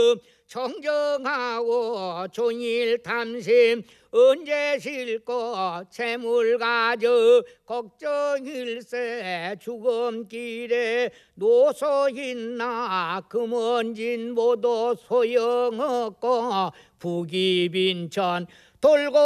청정하고 종일 탐심 언제 쉴고 재물 가져 걱정일세 죽음길에 노소 있나 금원진 모두 소용없고 부귀빈천 돌고